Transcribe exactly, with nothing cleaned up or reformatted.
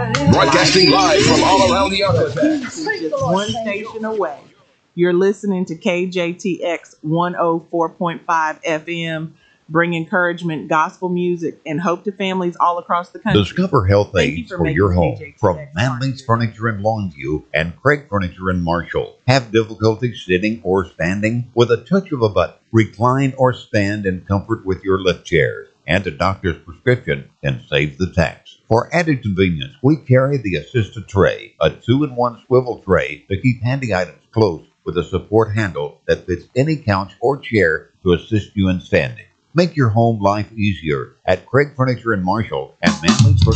Broadcasting live from all around the Arctic. Just one station away. You're listening to K J T X one oh four point five F M, bring encouragement, gospel music, and hope to families all across the country. Discover health Thank you aids for for making your K home J T X from part of Manley's your Furniture in Longview and Craig Furniture in Marshall. Have difficulty sitting or standing? With a touch of a button, recline or stand in comfort with your lift chairs. And a doctor's prescription can save the tax. For added convenience, we carry the assisted tray, a two-in-one swivel tray to keep handy items close with a support handle that fits any couch or chair to assist you in standing. Make your home life easier at Craig Furniture in Marshall and Manley's Furniture.